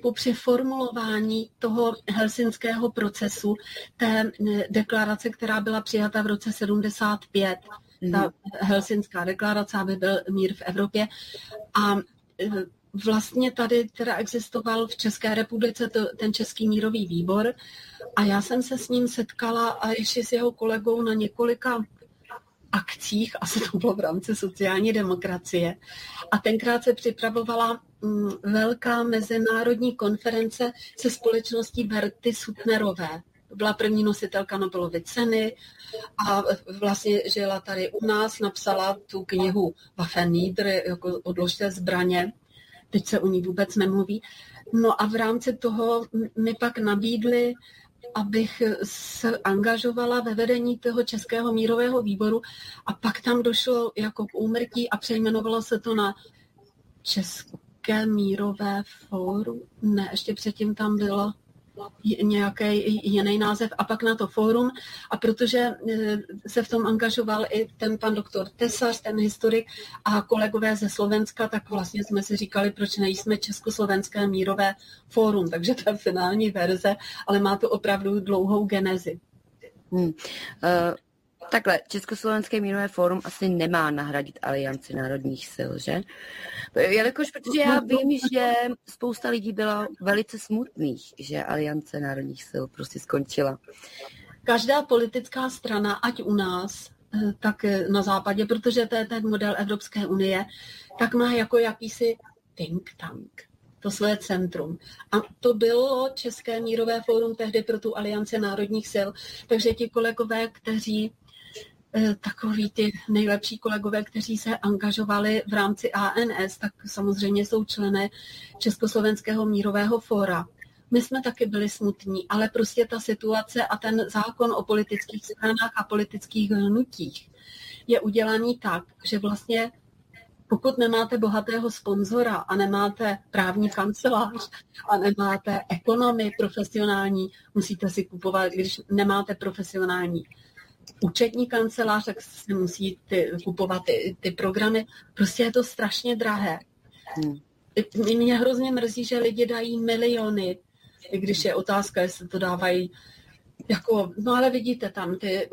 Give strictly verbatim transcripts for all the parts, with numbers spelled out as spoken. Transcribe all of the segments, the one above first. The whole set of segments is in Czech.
principu při formulování toho helsinského procesu, té deklarace, která byla přijata v roce sedmdesát pět, ta helsinská deklarace, aby byl mír v Evropě. A vlastně tady teda existoval v České republice to, ten Český mírový výbor a já jsem se s ním setkala a ještě s jeho kolegou na několika akcích, asi to bylo v rámci sociální demokracie. A tenkrát se připravovala mm, velká mezinárodní konference se společností Berty Suttnerové. To byla první nositelka Nobelovy ceny a vlastně žila tady u nás, napsala tu knihu Waffen nieder, jako odložte zbraně. Teď se o ní vůbec nemluví. No a v rámci toho mi pak nabídli, abych se angažovala ve vedení toho Českého mírového výboru a pak tam došlo jako k úmrtí a přejmenovalo se to na České mírové fórum. Ne, ještě předtím tam bylo nějaký jiný název a pak na to fórum a protože se v tom angažoval i ten pan doktor Tesař, ten historik a kolegové ze Slovenska, tak vlastně jsme si říkali, proč nejsme Československé mírové fórum, takže to je finální verze, ale má to opravdu dlouhou genezi. Hmm. Uh... Takhle, Československé mírové fórum asi nemá nahradit Alianci národních sil, že? Jelikož, protože já vím, že spousta lidí byla velice smutných, že Aliance národních sil prostě skončila. Každá politická strana, ať u nás, tak na západě, protože to je ten model Evropské unie, tak má jako jakýsi think tank, to své centrum. A to bylo České mírové fórum tehdy pro tu Alianci národních sil, takže ti kolegové, kteří takový ty nejlepší kolegové, kteří se angažovali v rámci A N S, tak samozřejmě jsou členy Československého mírového fóra. My jsme taky byli smutní, ale prostě ta situace a ten zákon o politických stranách a politických hnutích je udělaný tak, že vlastně pokud nemáte bohatého sponzora a nemáte právní kancelář a nemáte ekonomy profesionální, musíte si kupovat, když nemáte profesionální účetní kancelář, tak si musí ty, kupovat ty, ty programy. Prostě je to strašně drahé. Hmm. Mě hrozně mrzí, že lidi dají miliony, i když je otázka, jestli to dávají jako, no ale vidíte tam, ty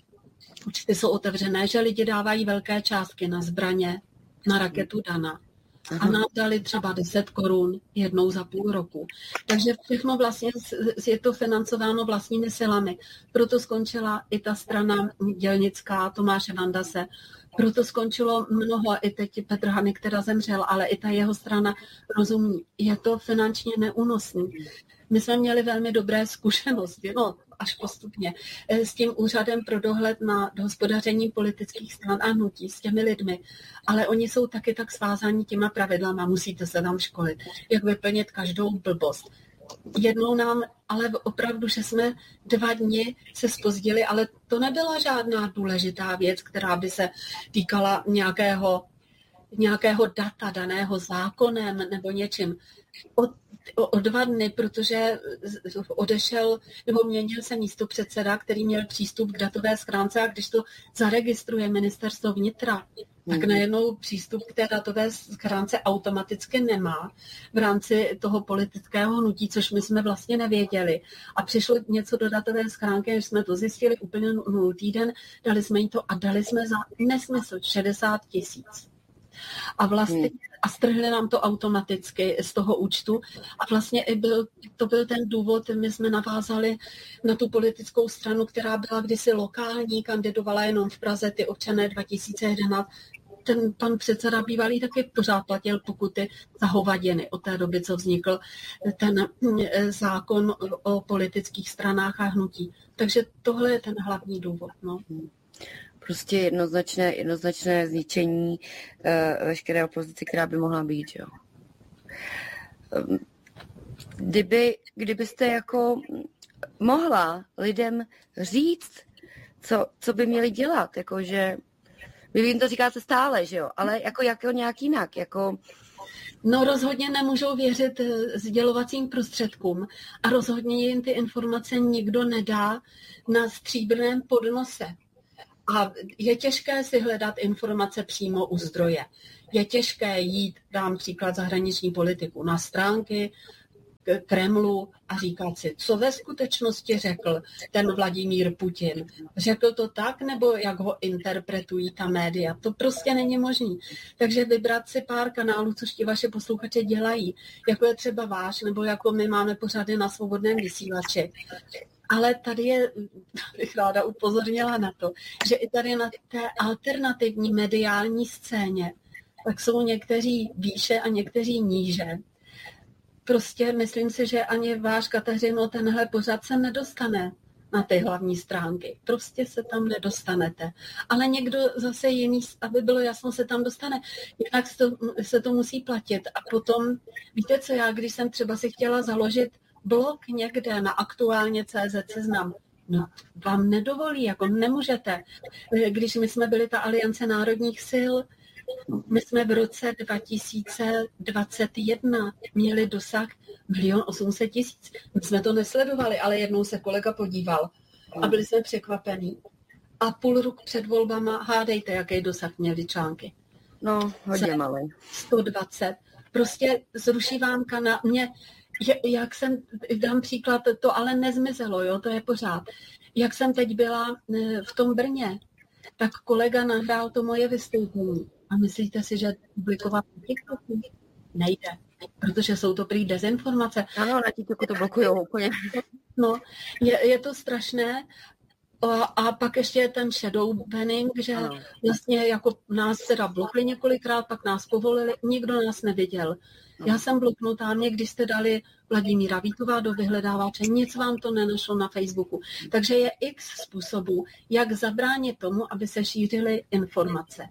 účty jsou otevřené, že lidi dávají velké částky na zbraně, na raketu Dana. A nám dali třeba deset korun jednou za půl roku. Takže všechno vlastně je to financováno vlastními silami. Proto skončila i ta strana dělnická Tomáše Vandase. Proto skončilo mnoho, i teď Petr Hanek, která zemřel, ale i ta jeho strana rozumí. Je to finančně neúnosný. My jsme měli velmi dobré zkušenosti, no až postupně, s tím úřadem pro dohled na hospodaření politických stran a hnutí, s těmi lidmi. Ale oni jsou taky tak svázáni těma pravidlama, musíte se tam školit, jak vyplnit každou blbost. Jednou nám, ale opravdu, že jsme dva dny se zpozdili, ale to nebyla žádná důležitá věc, která by se týkala nějakého, nějakého data daného zákonem nebo něčím. Od O, o dva dny, protože odešel, nebo měnil se místopředseda, který měl přístup k datové schránce a když to zaregistruje ministerstvo vnitra, tak najednou přístup k té datové schránce automaticky nemá v rámci toho politického hnutí, což my jsme vlastně nevěděli. A přišlo něco do datové schránky, když jsme to zjistili úplně nul týden, dali jsme jí to a dali jsme za nesmysl šedesát tisíc. A vlastně hmm. a strhli nám to automaticky z toho účtu a vlastně i byl, to byl ten důvod, my jsme navázali na tu politickou stranu, která byla kdysi lokální, kandidovala jenom v Praze, ty občané dva tisíce jedenáct. Ten pan předseda bývalý taky pořád platil pokuty za hovadiny od té doby, co vznikl ten zákon o politických stranách a hnutí. Takže tohle je ten hlavní důvod. No. Prostě jednoznačné, jednoznačné zničení uh, veškeré opozice, která by mohla být. Jo. Um, kdyby, kdybyste jako mohla lidem říct, co, co by měli dělat, jakože vy jim to říkáte stále, že jo, ale jako, jako nějak jinak, jako... No rozhodně nemůžou věřit sdělovacím prostředkům a rozhodně jim ty informace nikdo nedá na stříbrném podnose. A je těžké si hledat informace přímo u zdroje. Je těžké jít, dám příklad zahraniční politiku, na stránky k Kremlu a říkat si, co ve skutečnosti řekl ten Vladimír Putin. Řekl to tak, nebo jak ho interpretují ta média? To prostě není možné. Takže vybrat si pár kanálů, což ti vaše posluchače dělají, jako je třeba váš, nebo jako my máme pořady na Svobodném vysílači. Ale tady je, bych ráda upozornila na to, že i tady na té alternativní mediální scéně, tak jsou někteří výše a někteří níže. Prostě myslím si, že ani váš, Kateřino, tenhle pořad se nedostane na ty hlavní stránky. Prostě se tam nedostanete. Ale někdo zase jiný, aby bylo jasno, se tam dostane. Jinak se to, se to musí platit. A potom, víte co, já když jsem třeba si chtěla založit blog někde na aktuálně tečka cé zet seznam, no, vám nedovolí, jako nemůžete. Když my jsme byli ta Aliance národních sil, my jsme v roce dva tisíce dvacet jedna měli dosah milion osm set tisíc. My jsme to nesledovali, ale jednou se kolega podíval a byli jsme překvapení. A půl roku před volbama, hádejte, jaký dosah měli články. No, hodně malý. sto dvacet. Prostě zruší vám kanál. Mě, jak jsem, dám příklad, to ale nezmizelo, jo, to je pořád. Jak jsem teď byla v tom Brně, tak kolega nahrál to moje vystoupení. A myslíte si, že publikovat na TikToku nejde, protože jsou to prý dezinformace. Ano, na TikToku to blokujou úplně. No, je, je to strašné. A, a pak ještě je ten shadow banning, že ano. Vlastně jako nás teda blokli několikrát, pak nás povolili, nikdo nás neviděl. No. Já jsem bloknutá, mě když jste dali Vladimíra Vítová do vyhledávače, nic vám to nenašlo na Facebooku. Takže je x způsobů, jak zabránit tomu, aby se šířily informace.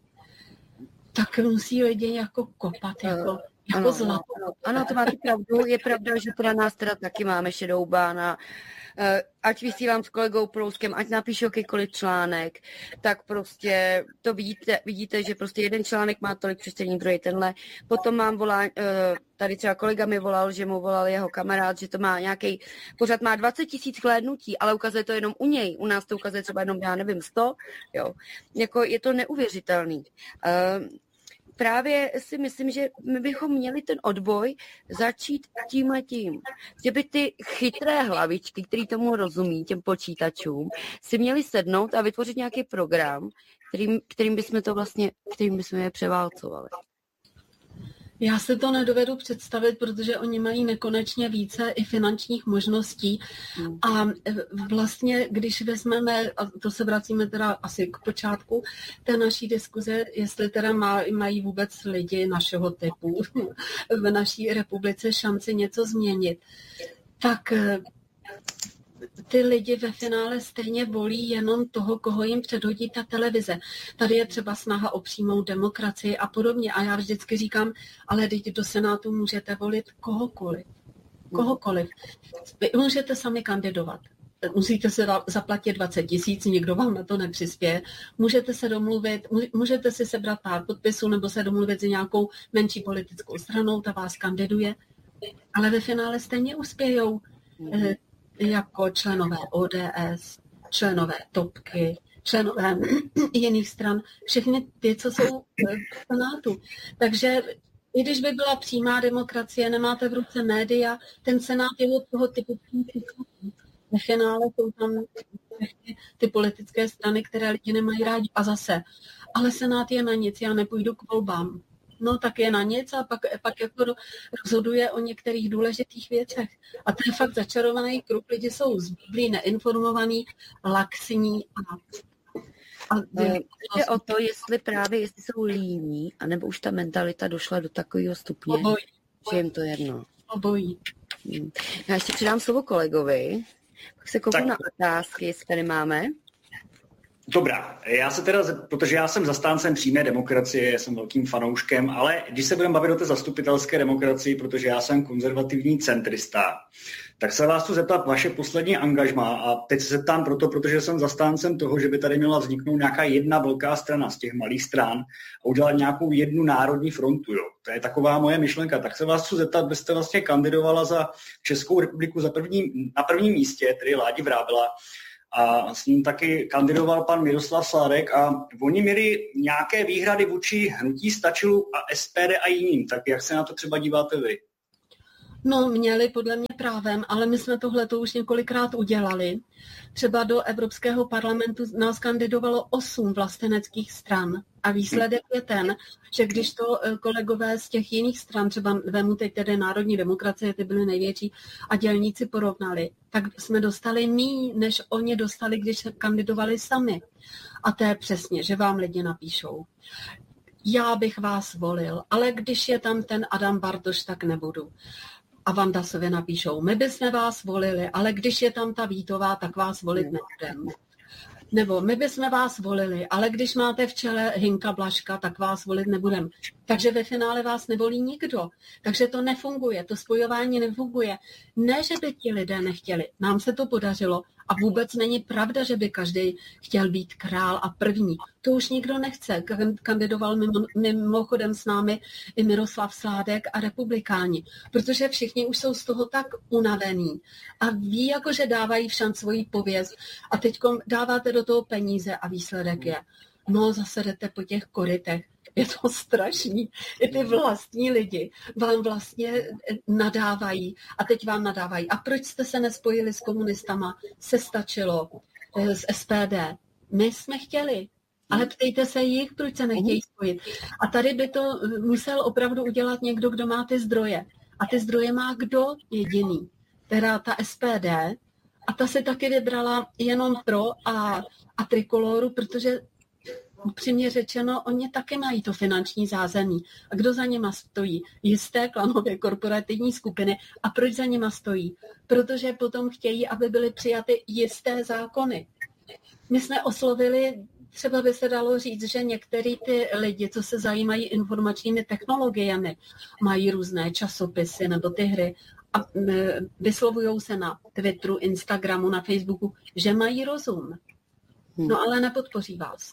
Tak musí lidi jako kopat, jako, jako ano, zlato. Ano, ano, to máte pravdu. Je pravda, že teda nás teda taky máme shadow ban. Ať vysílám s kolegou Prouskem, ať napíšu jakýkoliv článek, tak prostě to vidíte, vidíte, že prostě jeden článek má tolik přečtení, druhý tenhle. Potom mám volá, tady třeba kolega mi volal, že mu volal jeho kamarád, že to má nějaký, pořád má dvacet tisíc hlédnutí, ale ukazuje to jenom u něj. U nás to ukazuje třeba jenom, já nevím, sto. Jo. Jako je to neuvěřitelný. Právě si myslím, že my bychom měli ten odboj začít tímhletím. Že by ty chytré hlavičky, který tomu rozumí, těm počítačům, si měli sednout a vytvořit nějaký program, kterým, kterým bychom to vlastně, kterým bychom je převálcovali. Já si to nedovedu představit, protože oni mají nekonečně více i finančních možností. Hmm. A vlastně, když vezmeme, a to se vracíme teda asi k počátku té naší diskuze, jestli teda mají vůbec lidi našeho typu v naší republice šanci něco změnit, tak ty lidi ve finále stejně volí jenom toho, koho jim předhodí ta televize. Tady je třeba snaha o přímou demokracii a podobně. A já vždycky říkám, ale teď do Senátu můžete volit kohokoliv. Kohokoliv. Vy můžete sami kandidovat. Musíte se zaplatit dvacet tisíc, nikdo vám na to nepřispěje. Můžete se domluvit, můžete si sebrat pár podpisů nebo se domluvit s nějakou menší politickou stranou, ta vás kandiduje. Ale ve finále stejně uspějou jako členové O D S, členové Topky, členové jiných stran, všechny ty, co jsou v Senátu. Takže i když by byla přímá demokracie, nemáte v ruce média, ten Senát je od toho typu. Ve finále jsou tam ty politické strany, které lidi nemají rádi. A zase, ale Senát je na nic, já nepůjdu k volbám. No tak je na nic a pak, pak jako rozhoduje o některých důležitých věcech. A to je fakt začarovaný kruh. Lidi jsou zblblí, neinformovaní, laxní a... a jde o to, jestli právě, jestli jsou líní, anebo už ta mentalita došla do takového stupně, obojí. Že jim to jedno. Obojí. Hmm. Já ještě přidám slovo kolegovi, pak se kouknu na otázky, jestli tady máme. Dobrá, já se teda, protože já jsem zastáncem přímé demokracie, jsem velkým fanouškem, ale když se budeme bavit o té zastupitelské demokracii, protože já jsem konzervativní centrista, tak se vás chci zeptat vaše poslední angažmá a teď se zeptám proto, protože jsem zastáncem toho, že by tady měla vzniknout nějaká jedna velká strana z těch malých stran a udělat nějakou jednu národní frontu. Jo. To je taková moje myšlenka. Tak se vás chci zeptat, byste vlastně kandidovala za Českou republiku za první, na prvním místě, tedy Ládi Vrábela, a s ním taky kandidoval pan Miroslav Sládek a oni měli nějaké výhrady vůči hnutí Stačilu a S P D a jiným. Tak jak se na to třeba díváte vy? No, měli podle mě právem, ale my jsme tohle to už několikrát udělali. Třeba do Evropského parlamentu nás kandidovalo osm vlasteneckých stran a výsledek je ten, že když to kolegové z těch jiných stran, třeba vemu teď tedy Národní demokracie, ty byly největší, a dělníci porovnali, tak jsme dostali míň, než oni dostali, když kandidovali sami. A to je přesně, že vám lidi napíšou: já bych vás volil, ale když je tam ten Adam Bartoš, tak nebudu. A Vandasovi napíšou: my bychom vás volili, ale když je tam ta Vítová, tak vás volit nebudeme. Nebo my bychom vás volili, ale když máte v čele Hinka Blažka, tak vás volit nebudeme. Takže ve finále vás nevolí nikdo. Takže to nefunguje, to spojování nefunguje. Ne, že by ti lidé nechtěli. Nám se to podařilo a vůbec není pravda, že by každý chtěl být král a první. To už nikdo nechce. Kandidoval mimo, mimochodem s námi i Miroslav Sládek a republikáni, protože všichni už jsou z toho tak unavení a ví, jako že dávají všem svoji pověst a teď dáváte do toho peníze a výsledek je: no, zase jdete po těch korytech. Je to strašný. I ty vlastní lidi vám vlastně nadávají a teď vám nadávají. A proč jste se nespojili s komunistama? Se stačilo z S P D. My jsme chtěli, ale ptejte se jich, proč se nechtějí spojit. A tady by to musel opravdu udělat někdo, kdo má ty zdroje. A ty zdroje má kdo jediný? Teda ta S P D. A ta si taky vybrala jenom pro a, a Trikoloru, protože upřímně řečeno, oni taky mají to finanční zázemí. A kdo za nima stojí? Jisté klanové korporativní skupiny. A proč za nima stojí? Protože potom chtějí, aby byly přijaty jisté zákony. My jsme oslovili, třeba by se dalo říct, že některý ty lidi, co se zajímají informačními technologiemi, mají různé časopisy nebo ty hry a vyslovují se na Twitteru, Instagramu, na Facebooku, že mají rozum. No ale nepodpoří vás.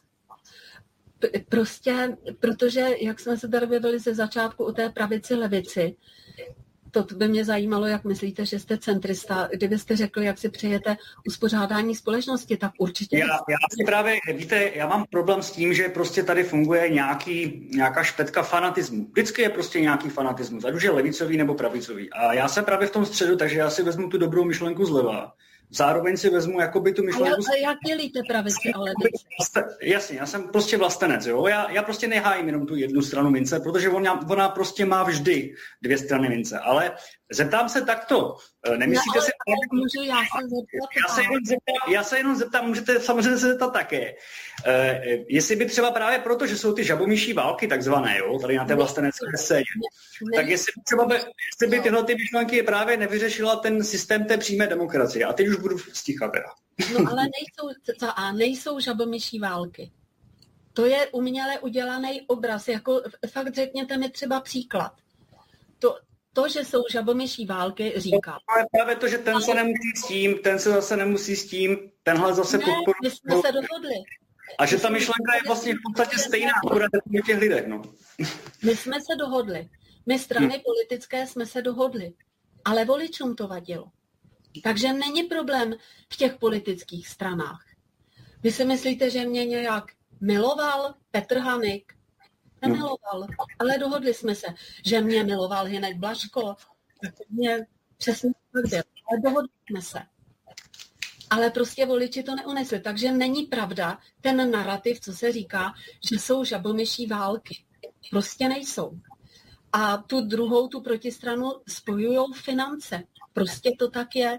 Prostě, protože, jak jsme se tady bavili ze začátku o té pravici levici, to by mě zajímalo, jak myslíte, že jste centrista. Kdybyste řekli, jak si přejete uspořádání společnosti, tak určitě... Já, já si právě, víte, já mám problém s tím, že prostě tady funguje nějaký, nějaká špetka fanatismu. Vždycky je prostě nějaký fanatismus, ať už je levicový nebo pravicový. A já jsem právě v tom středu, takže já si vezmu tu dobrou myšlenku zleva. Zároveň si vezmu jakoby tu myšlenku... Ale jak dělíte pravici a levici? Jasně, já jsem prostě vlastenec, jo. Já, já prostě nehájím jenom tu jednu stranu mince, protože ona, ona prostě má vždy dvě strany mince. Ale zeptám se takto. Nemyslíte no, si... Můžu já se zeptat? Já se, jenom zeptám, já se jenom zeptám, můžete samozřejmě se zeptat také. Uh, jestli by třeba právě proto, že jsou ty žabomyší války takzvané, jo, tady na té vlastenecké scéně, ne, tak jestli, třeba by, jestli by tyhle ty myšlenky právě nevyřešila ten systém té přímé demokracie. A teď už budu stíchat teda. No ale nejsou, za A, nejsou žabomyší války. To je uměle udělaný obraz. Jako, fakt řekněte mi třeba příklad. To, to, že jsou žabomyší války, říká. To je právě to, že ten ale... se nemusí s tím, ten se zase nemusí s tím, tenhle zase podporuje. Ne, my jsme se dohodli. A že ta myšlenka je vlastně v podstatě stejná, akorát u těch lidech, no. My jsme se dohodli. My strany hmm. politické jsme se dohodli. Ale voličům to vadilo. Takže není problém v těch politických stranách. Vy si myslíte, že mě nějak miloval Petr Hanik? Nemiloval, ale dohodli jsme se, že mě miloval Hinek Blažko. Mě přesně tak byl. Ale dohodli jsme se. Ale prostě voliči to neunesli. Takže není pravda ten narrativ, co se říká, že jsou žabomyší války. Prostě nejsou. A tu druhou, tu protistranu spojujou finance. Prostě to tak je.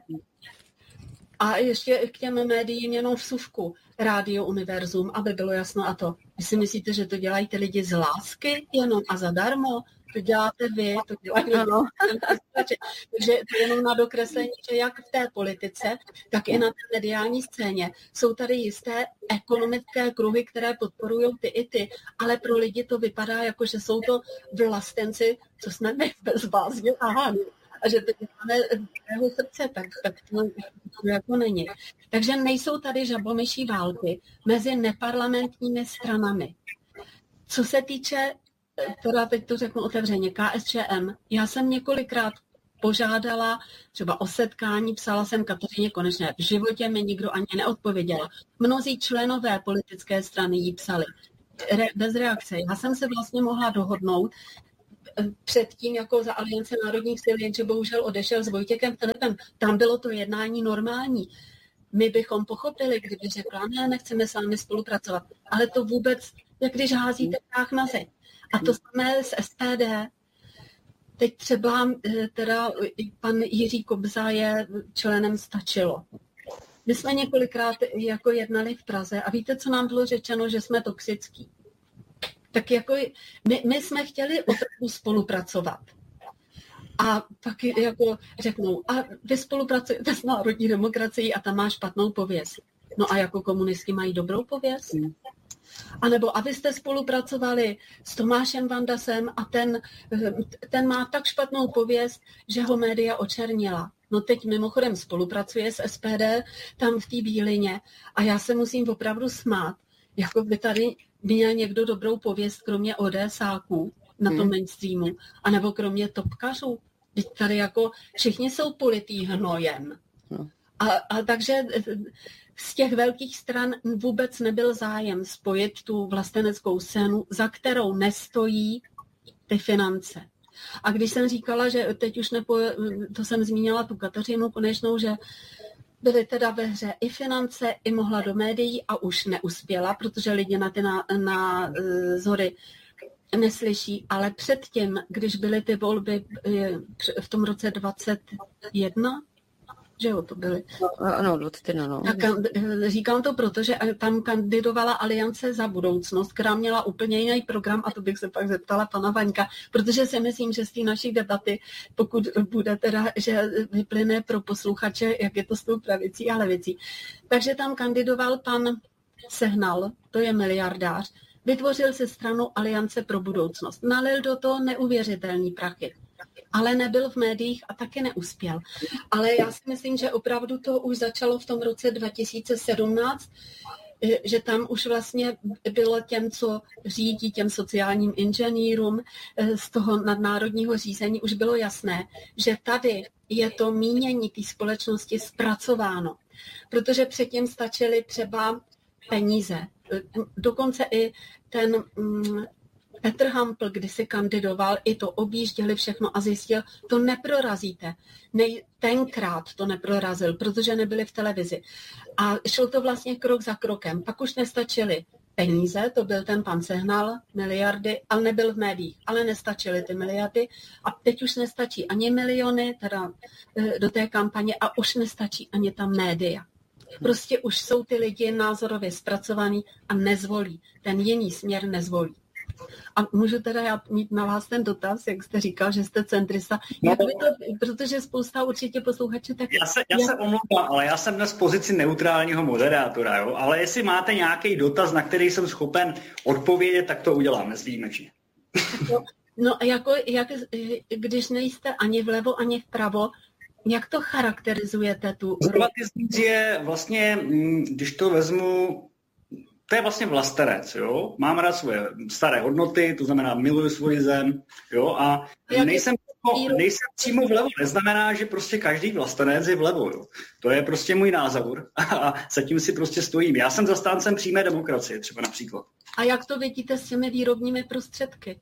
A ještě k těm médiím jenom vsuvku. Rádio Univerzum, aby bylo jasno a to. Vy si myslíte, že to dělají ty lidi z lásky jenom a zadarmo? To děláte vy, to dělají ano. Takže to jenom na dokreslení, že jak v té politice, tak i na té mediální scéně jsou tady jisté ekonomické kruhy, které podporují ty i ty, ale pro lidi to vypadá jako, že jsou to vlastenci, co jsme my bezbázně ahani. A že to děláme jeho srdce, tak, tak to, to jako není. Takže nejsou tady žabomyší války mezi neparlamentními stranami. Co se týče, teda teď to řeknu otevřeně, K S Č M, já jsem několikrát požádala třeba o setkání, psala jsem Kateřině Konečné, v životě mi nikdo ani neodpověděla. Mnozí členové politické strany jí psali, Re, bez reakce. Já jsem se vlastně mohla dohodnout, předtím jako za Aliance národních sil, jenže bohužel odešel s Vojtěchem Filipem. Tam bylo to jednání normální. My bychom pochopili, kdyby řekla, ne, nechceme s vámi spolupracovat. Ale to vůbec, jak když házíte prach na zeď. A to samé s S P D. Teď třeba teda pan Jiří Kobza je členem Stačilo. My jsme několikrát jako jednali v Praze a víte, co nám bylo řečeno, že jsme toxický. Tak jako my, my jsme chtěli opravdu spolupracovat. A pak jako řeknou, a vy spolupracujete s národní demokracií a tam má špatnou pověst. No a jako komunisti mají dobrou pověst? A nebo a vy jste spolupracovali s Tomášem Vandasem a ten, ten má tak špatnou pověst, že ho média očernila. No teď mimochodem spolupracuje s S P D tam v té Bílině a já se musím opravdu smát, jako by tady měl někdo dobrou pověst, kromě ODSáků na tom hmm. mainstreamu, anebo kromě topkařů. Teď tady jako všichni jsou politiý hnojem. Hmm. A, a takže z těch velkých stran vůbec nebyl zájem spojit tu vlasteneckou scénu, za kterou nestojí ty finance. A když jsem říkala, že teď už nepo, to jsem zmínila tu Kateřinu Konečnou, že byly teda ve hře i finance, i mohla do médií a už neuspěla, protože lidi na ty názory neslyší, ale předtím, když byly ty volby v tom roce dvacet jedna, že jo, to byly. Ano, dvacet jedna, no. Tak říkám to proto, že tam kandidovala Aliance za budoucnost, která měla úplně jiný program a to bych se pak zeptala pana Vaňka, protože si myslím, že z té naší debaty, pokud bude teda, že vyplyne pro posluchače, jak je to s tou pravicí a levicí. Takže tam kandidoval pan Sehnal, to je miliardář, vytvořil si stranu Aliance pro budoucnost. Nalil do toho neuvěřitelný prachy. Ale nebyl v médiích a taky neuspěl. Ale já si myslím, že opravdu to už začalo v tom roce dva tisíce sedmnáct, že tam už vlastně bylo těm, co řídí těm sociálním inženýrům z toho nadnárodního řízení, už bylo jasné, že tady je to mínění té společnosti zpracováno. Protože předtím stačily třeba peníze. Dokonce i ten Petr Hampl, když si kandidoval, i to objížděli všechno a zjistil, to neprorazíte. Nej, tenkrát to neprorazil, protože nebyli v televizi. A šlo to vlastně krok za krokem. Pak už nestačily peníze, to byl ten pan Sehnal, miliardy, ale nebyl v médiích, ale nestačily ty miliardy. A teď už nestačí ani miliony teda do té kampaně a už nestačí ani ta média. Prostě už jsou ty lidi názorově zpracovaný a nezvolí. Ten jiný směr nezvolí. A můžu teda já mít na vás ten dotaz, jak jste říkal, že jste centrista, jak by to, protože spousta určitě posluchačů tak... Já se, já se omlouvám, ale já jsem dnes v pozici neutrálního moderátora, jo? Ale jestli máte nějaký dotaz, na který jsem schopen odpovědět, tak to udělám nezvýjimečně. No, no jako, jak, když nejste ani vlevo, ani vpravo, jak to charakterizujete tu... Konzervatismus je vlastně, když to vezmu, to je vlastně vlastenec, jo. Mám rád svoje staré hodnoty, to znamená miluju svoji zem, jo, a nejsem, nejsem přímo vlevo, neznamená, že prostě každý vlastenec je vlevo, jo. To je prostě můj názor a zatím si prostě stojím. Já jsem zastáncem přímé demokracie, třeba například. A jak to vidíte s těmi výrobními prostředky?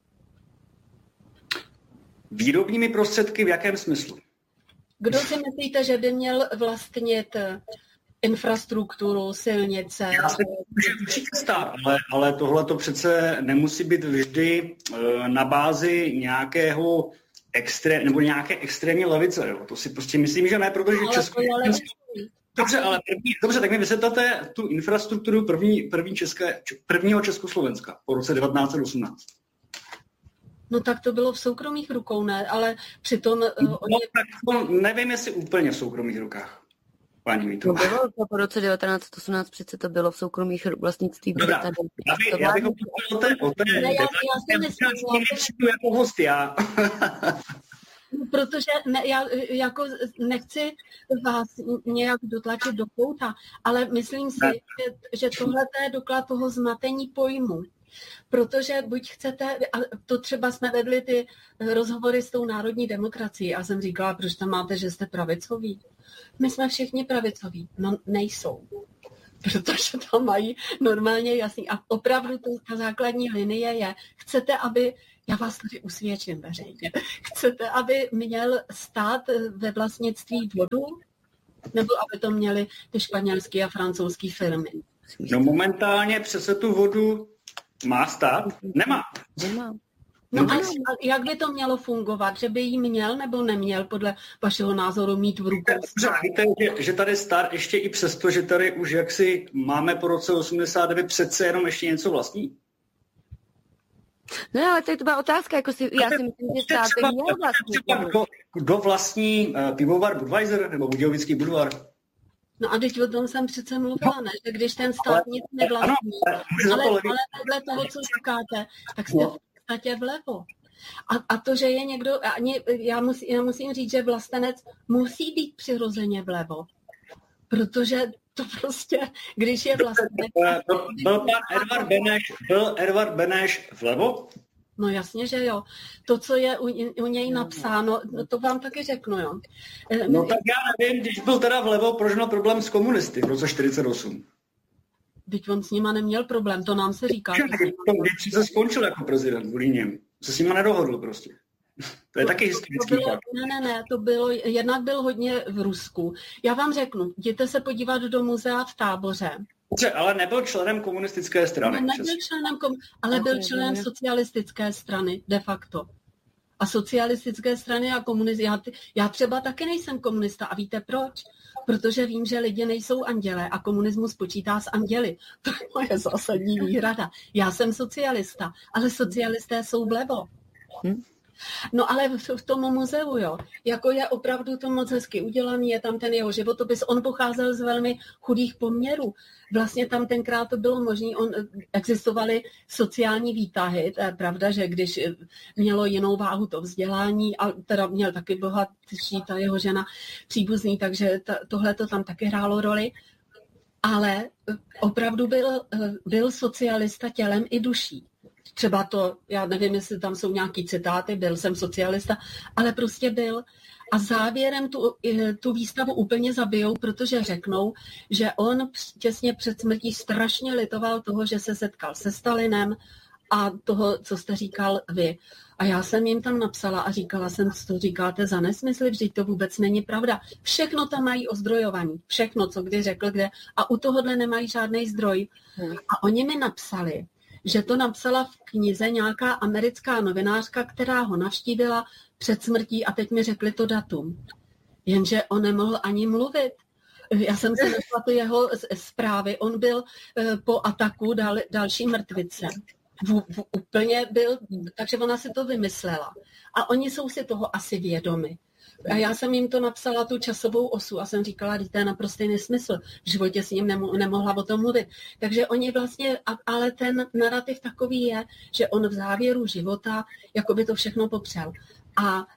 Výrobními prostředky v jakém smyslu? Kdo si myslíte, že by měl vlastnit infrastrukturu, silnice? Já si myslím, že určitě stát, ale, ale tohle to přece nemusí být vždy uh, na bázi nějakého extré, nebo nějaké extrémní levice. Jo. To si prostě myslím, že ne, protože ale Česko... Dobře, ale první, dobře, tak mi vysvětlete tu infrastrukturu první, první české, prvního Československa po roce devatenáct set osmnáct. No tak to bylo v soukromých rukou, ne? Ale přitom... No, uh, oni... tak to nevím, jestli úplně v soukromých rukách. Paní Vítová. No bylo to po roce devatenáct set osmnáct, přece to bylo v soukromých vlastnictví. Dobrá, já, by, já bych o té... O té ne, já, já si myslím, že jako host, já... Protože ne, já jako nechci vás nějak dotlačit do kouta, ale myslím si, že, že tohle je doklad toho zmatení pojmu. Protože buď chcete, a to třeba jsme vedli ty rozhovory s tou národní demokracií a jsem říkala, proč tam máte, že jste pravicoví. My jsme všichni pravicoví. No nejsou. Protože tam mají normálně jasný. A opravdu to, ta základní linie je, chcete, aby Já vás tady usvědčím veřejně. Chcete, aby měl stát ve vlastnictví vodu? Nebo aby to měly ty španělské a francouzské firmy? No momentálně přece tu vodu má stát? Nemá. Nemá. No a jak by to mělo fungovat? Že by jí měl nebo neměl podle vašeho názoru mít v rukou? Víte, že, že tady stát ještě i přesto, že tady už jaksi máme po roce osmdesát devět přece jenom ještě něco vlastní? No ale to je to byla otázka, jako si, já si myslím, že stát by měl vlastní. Kdo, kdo vlastní uh, pivovar Budweiser nebo Budějovický Budvar? No a teď o tom jsem přece mluvila, ne? Že když ten stát ale, nic nevlastní, ano, ale, ale podle toho, co říkáte, tak jste v podstatě vlevo. A, a to, že je někdo, ani, já, musí, já musím říct, že vlastenec musí být přirozeně vlevo, protože to prostě, když je vlastenec... Byl, byl pan Edvard Beneš, byl Edvard Beneš vlevo? No jasně, že jo. To, co je u, u něj napsáno, no to vám taky řeknu, jo. No tak já nevím, když byl teda vlevo, proč měl problém s komunisty v roce čtyřicet osm? Teď on s nima neměl problém, to nám se říká. Když se skončil jako prezident v Líněm, se s nima nedohodl prostě. To je to, taky historický fakt. Ne, ne, ne, to bylo, jednak byl hodně v Rusku. Já vám řeknu, jděte se podívat do muzea v Táboře. Dobře, ale nebyl členem komunistické strany. No, nebyl členem, kom... ale byl členem socialistické strany, de facto. A socialistické strany a komunisty, já, já třeba taky nejsem komunista a víte proč? Protože vím, že lidi nejsou andělé a komunismus počítá s anděli. To je moje zásadní výhrada. Já jsem socialista, ale socialisté jsou vlevo. Hm? No ale v, v tom muzeu, jo, jako je opravdu to moc hezky udělaný, je tam ten jeho životopis, on pocházel z velmi chudých poměrů. Vlastně tam tenkrát to bylo možné, on, existovaly sociální výtahy, to je pravda, že když mělo jinou váhu to vzdělání, a teda měl taky bohatší ta jeho žena příbuzný, takže ta, tohle to tam taky hrálo roli, ale opravdu byl, byl socialista tělem i duší. Třeba to, já nevím, jestli tam jsou nějaký citáty, byl jsem socialista, ale prostě byl. A závěrem tu, tu výstavu úplně zabijou, protože řeknou, že on těsně před smrtí strašně litoval toho, že se setkal se Stalinem a toho, co jste říkal vy. A já jsem jim tam napsala a říkala jsem, co to říkáte za nesmysly, vždyť to vůbec není pravda. Všechno tam mají ozdrojovaný, všechno, co kdy řekl, kde. A u tohohle nemají žádný zdroj. A oni mi napsali, že to napsala v knize nějaká americká novinářka, která ho navštívila před smrtí a teď mi řekli to datum. Jenže on nemohl ani mluvit. Já jsem se našla tu jeho zprávy. On byl po ataku dal, další mrtvice. V, v, úplně byl, takže ona si to vymyslela. A oni jsou si toho asi vědomi. A já jsem jim to napsala, tu časovou osu, a jsem říkala, že to je naprostý nesmysl. V životě s ním nemo, nemohla o tom mluvit. Takže oni vlastně, ale ten narrativ takový je, že on v závěru života jakoby to všechno popřel. A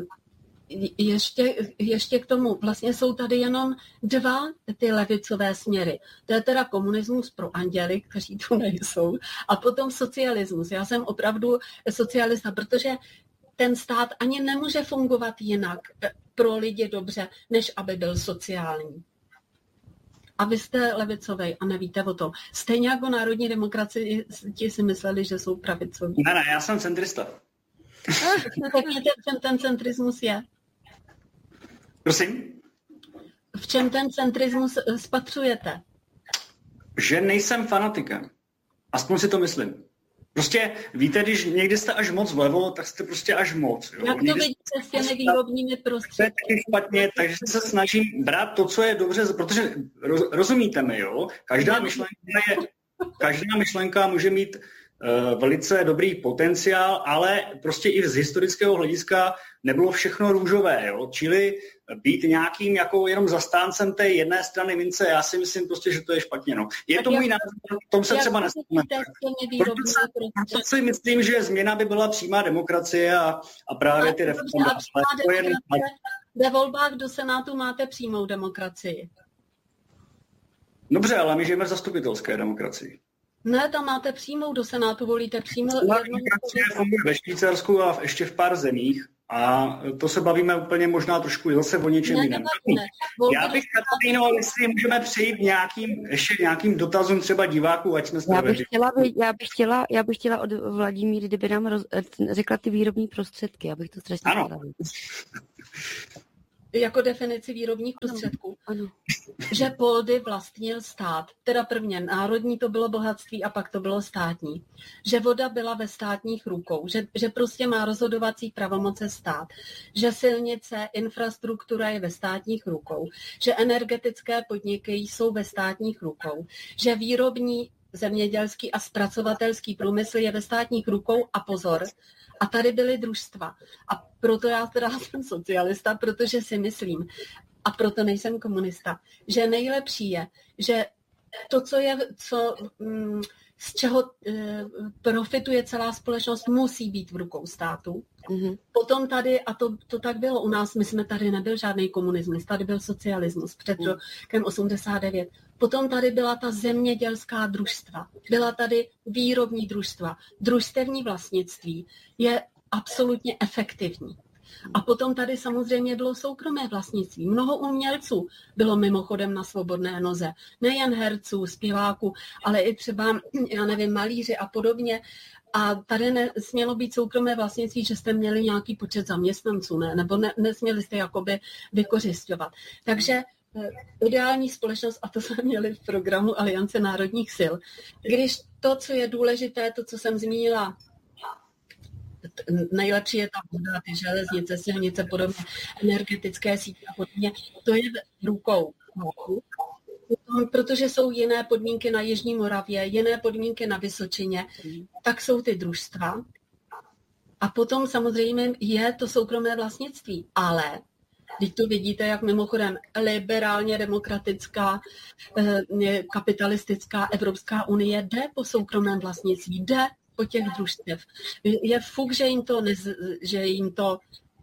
ještě, ještě k tomu, vlastně jsou tady jenom dva ty levicové směry. To je teda komunismus pro anděly, kteří tu nejsou, a potom socialismus. Já jsem opravdu socialista, protože ten stát ani nemůže fungovat jinak pro lidi dobře, než aby byl sociální. A vy jste levicovej a nevíte o tom. Stejně jako národní demokracii ti si mysleli, že jsou pravicoví. Ne, ne, já jsem centrista. Řekněte, v čem ten centrismus je? Prosím? V čem ten centrismus spatřujete? Že nejsem fanatikem. Aspoň si to myslím. Prostě víte, když někdy jste až moc vlevo, tak jste prostě až moc. Jo? Jak to někdy vidíte s těmi výrobními prostředky? To je taky špatně, takže se snažím brát to, co je dobře, protože roz, rozumíte mi, jo? Každá myšlenka, je, každá myšlenka může mít uh, velice dobrý potenciál, ale prostě i z historického hlediska nebylo všechno růžové, jo? Čili být nějakým jako jenom zastáncem té jedné strany mince, já si myslím prostě, že to je špatně. No. Je tak to můj názor, v tom se třeba nesmíme. Proto si myslím, že změna by byla přímá demokracie a, a právě ty reformy. Ve volbách do Senátu máte přímou demokracii. Dobře, ale my žijeme v zastupitelské demokracii. Ne, tam máte přímou, do Senátu volíte přímo. Demokracie funguje ve Švýcarsku a ještě v pár zemích. A to se bavíme úplně možná trošku zase o něčem jiném. Já bych, Katarino, jestli můžeme přejít nějakým, ještě nějakým dotazům třeba diváků, ať jsme já bych, chtěla, já, bych chtěla, já bych chtěla od Vladimíry, kdyby nám roz, řekla ty výrobní prostředky, abych to strašně ano. chtěla. Jako definici výrobních prostředků. Ano, ano. Že poldy vlastnil stát. Teda prvně národní to bylo bohatství a pak to bylo státní. Že voda byla ve státních rukou. Že, že prostě má rozhodovací pravomoce stát. Že silnice, infrastruktura je ve státních rukou. Že energetické podniky jsou ve státních rukou. Že výrobní, zemědělský a zpracovatelský průmysl je ve státních rukou a pozor. A tady byly družstva. A proto já teda jsem socialista, protože si myslím, a proto nejsem komunista, že nejlepší je, že to, co je, co, z čeho profituje celá společnost, musí být v rukou státu. Mm-hmm. Potom tady, a to, to tak bylo u nás, my jsme tady nebyl žádný komunismus, tady byl socialismus před mm. rokem osmdesát devět. Potom tady byla ta zemědělská družstva, byla tady výrobní družstva. Družstevní vlastnictví je absolutně efektivní. A potom tady samozřejmě bylo soukromé vlastnictví. Mnoho umělců bylo mimochodem na svobodné noze. Nejen herců, zpěváků, ale i třeba, já nevím, malíři a podobně. A tady nesmělo být soukromé vlastnictví, že jste měli nějaký počet zaměstnanců, ne? Nebo ne, nesměli jste jakoby vykořisťovat. Takže ideální společnost, a to jsme měli v programu Aliance národních sil, když to, co je důležité, to, co jsem zmínila, nejlepší je ta voda, ty železnice, silnice, podobně, energetické sítě a podobně, to je v rukou. Protože jsou jiné podmínky na Jižní Moravě, jiné podmínky na Vysočině, tak jsou ty družstva. A potom samozřejmě je to soukromé vlastnictví, ale teď tu vidíte, jak mimochodem liberálně demokratická, kapitalistická Evropská unie jde po soukromém vlastnictví, jde po těch družstev. Je fuk, že jim to, nez, že jim to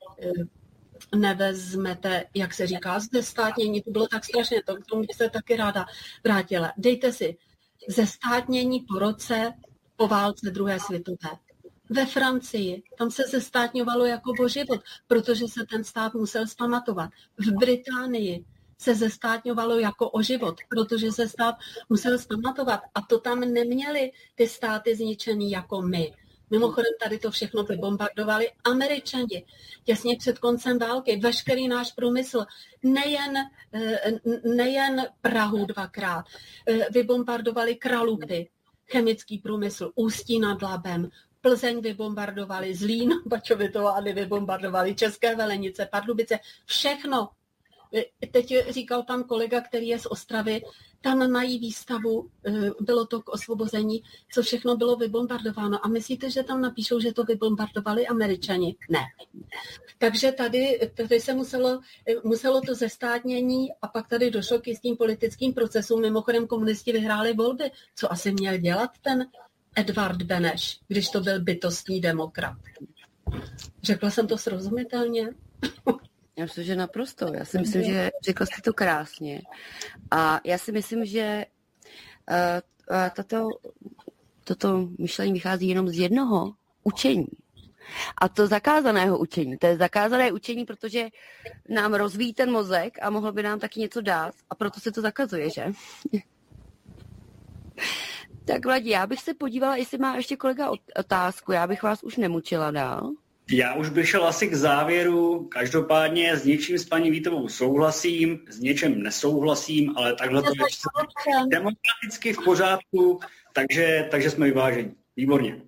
nevezmete, jak se říká, ze státnění. To bylo tak strašně, to k tomu bych se taky ráda vrátila. Dejte si ze státnění po roce po válce druhé světové. Ve Francii, tam se zestátňovalo jako o život, protože se ten stát musel zpamatovat. V Británii se zestátňovalo jako o život, protože se stát musel zpamatovat. A to tam neměli ty státy zničený jako my. Mimochodem tady to všechno vybombardovali Američani. Těsně před koncem války veškerý náš průmysl, nejen, nejen Prahu dvakrát, vybombardovali Kralupy, chemický průmysl, Ústí nad Labem, Plzeň vybombardovali, Zlín, Bačovitovány vybombardovali, České Velenice, Pardubice, všechno. Teď říkal pan kolega, který je z Ostravy, tam mají výstavu, bylo to k osvobození, co všechno bylo vybombardováno. A myslíte, že tam napíšou, že to vybombardovali Američani? Ne. Takže tady, tady se muselo, muselo to zestátnění a pak tady došlo k jistým politickým procesům. Mimochodem komunisti vyhráli volby. Co asi měl dělat ten Edvard Beneš, když to byl bytostný demokrat? Řekla jsem to srozumitelně? Já myslím, že naprosto. Já si myslím, že řekla jste to krásně. A já si myslím, že uh, uh, tato, toto myšlení vychází jenom z jednoho učení. A to zakázaného učení. To je zakázané učení, protože nám rozvíjí ten mozek a mohlo by nám taky něco dát. A proto se to zakazuje, že? Tak Vladí, já bych se podívala, jestli má ještě kolega otázku. Já bych vás už nemučila dál. Já už bych šel asi k závěru. Každopádně s něčím s paní Vítovou souhlasím, s něčem nesouhlasím, ale takhle to je demokraticky v pořádku, takže, takže jsme vyváženi. Výborně.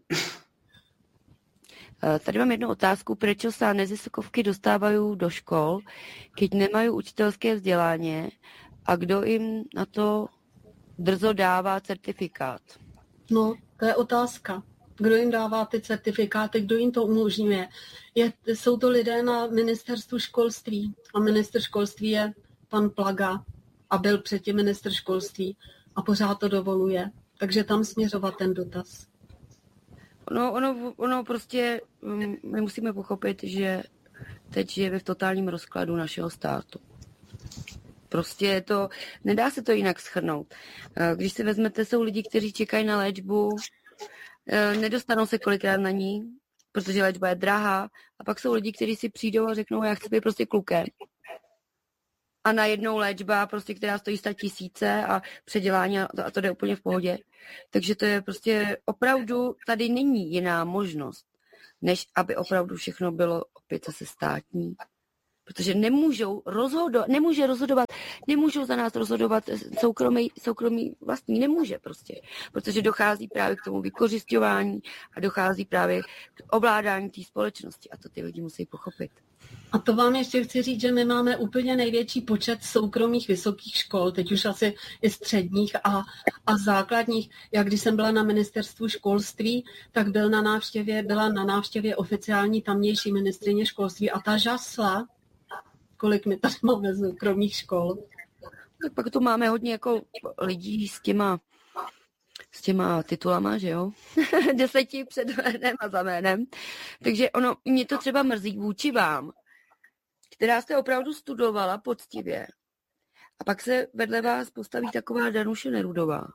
Tady mám jednu otázku. Prečo sa neziskovky dostávají do škol, keď nemají učitelské vzdělání a kdo jim na to drzo dává certifikát? No, to je otázka. Kdo jim dává ty certifikáty, kdo jim to umožňuje. Je, jsou to lidé na ministerstvu školství a ministr školství je pan Plaga a byl předtím ministr školství a pořád to dovoluje. Takže tam směřovat ten dotaz. Ono, ono, ono prostě, my musíme pochopit, že teď žijeme v totálním rozkladu našeho státu. Prostě to, nedá se to jinak shrnout. Když si vezmete, jsou lidi, kteří čekají na léčbu, nedostanou se kolikrát na ní, protože léčba je drahá. A pak jsou lidi, kteří si přijdou a řeknou, já chci být prostě klukem. A najednou léčba, prostě, která stojí sta tisíce a předělání a to, a to jde úplně v pohodě. Takže to je prostě opravdu, tady není jiná možnost, než aby opravdu všechno bylo opět zase státní. Protože nemůžou rozhodovat, nemůže rozhodovat, nemůžou za nás rozhodovat soukromý, soukromý vlastní, nemůže prostě. Protože dochází právě k tomu vykořisťování a dochází právě k ovládání té společnosti a to ty lidi musí pochopit. A to vám ještě chci říct, že my máme úplně největší počet soukromých vysokých škol, teď už asi i středních a, a základních. Já když jsem byla na ministerstvu školství, tak byl na návštěvě, byla na návštěvě oficiální tamnější ministryně školství a ta žasla, kolik my tady máme soukromých škol. Tak pak tu máme hodně jako lidí s těma, s těma titulama, že jo? Deseti před jménem a za jménem. Takže ono, mě to třeba mrzí vůči vám, která jste opravdu studovala poctivě. A pak se vedle vás postaví taková Danuše Nerudová.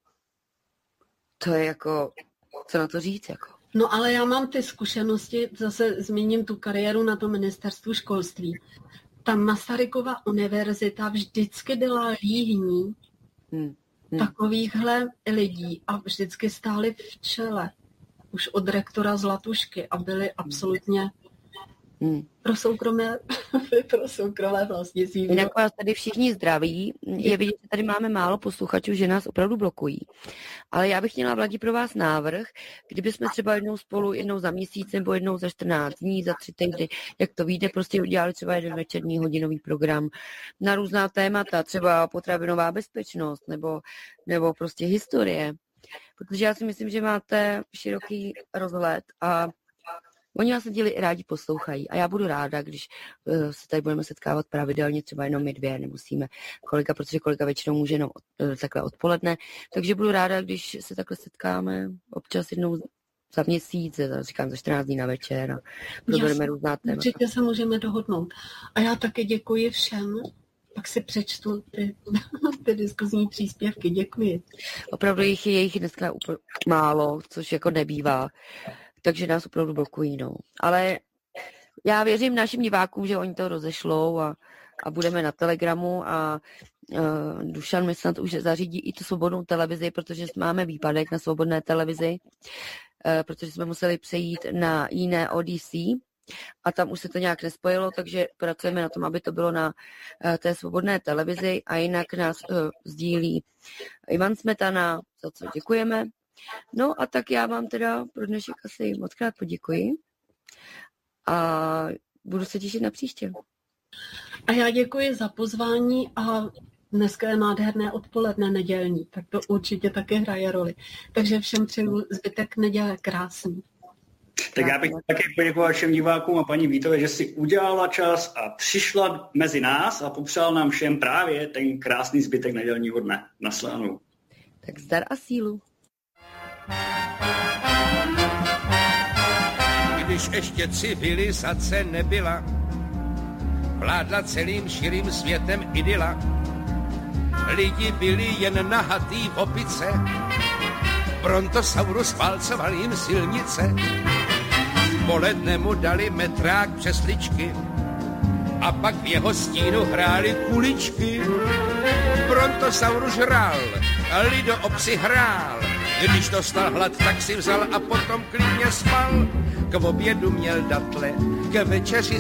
To je jako, co na to říct, jako. No ale já mám ty zkušenosti, zase zmíním tu kariéru na tom ministerstvu školství. Ta Masarykova univerzita vždycky byla líhní hmm. Hmm. takovýchhle lidí a vždycky stáli v čele. Už od rektora Zlatušky a byli absolutně hmm. pro soukromé, pro soukromé vlastnictví. Jinak vás tady všichni zdraví. Je vidět, že tady máme málo posluchačů, že nás opravdu blokují. Ale já bych měla, Vladi, pro vás návrh, kdyby jsme třeba jednou spolu, jednou za měsíc nebo jednou za čtrnáct dní, za tři týdny, jak to vyjde, prostě udělali třeba jeden večerní hodinový program na různá témata, třeba potravinová bezpečnost nebo, nebo prostě historie. Protože já si myslím, že máte široký rozhled a oni vás lidi rádi poslouchají a já budu ráda, když uh, se tady budeme setkávat pravidelně, třeba jenom my dvě, nemusíme kolega, protože kolega většinou může jenom uh, takhle odpoledne, takže budu ráda, když se takhle setkáme občas jednou za měsíc, říkám za čtrnáct dní na večer a probereme různá témata. Určitě se můžeme dohodnout. A já také děkuji všem, pak si přečtu ty, ty diskuzní příspěvky. Děkuji. Opravdu jich je jich dneska úplně málo, což jako nebývá. Takže nás opravdu blokují, no. Ale já věřím našim divákům, že oni to rozešlou a, a budeme na Telegramu a uh, Dušan mi snad už zařídí i tu svobodnou televizi, protože máme výpadek na svobodné televizi, uh, protože jsme museli přejít na jiné Odyssey a tam už se to nějak nespojilo, takže pracujeme na tom, aby to bylo na uh, té svobodné televizi a jinak nás uh, sdílí Ivan Smetana, za co děkujeme. No a tak já vám teda pro dnešek asi mockrát poděkuji a budu se těšit na příště. A já děkuji za pozvání a dneska je nádherné odpoledne nedělní, tak to určitě také hraje roli. Takže všem přeju zbytek neděle krásný. Tak já bych také poděkoval všem divákům a paní Vítové, že si udělala čas a přišla mezi nás a popřál nám všem právě ten krásný zbytek nedělního dne. Naslánou. Tak zdar a sílu. Když ještě civilizace nebyla, vládla celým širým světem idyla. Lidi byli jen nahatý v opice, Brontosaurus válcoval jim silnice. Poledne mu dali metrák přesličky a pak v jeho stínu hráli kuličky. Brontosaurus žral, lido obsi hrál. Když dostal hlad, tak si vzal a potom klidně spal. K obědu měl datle, k večeři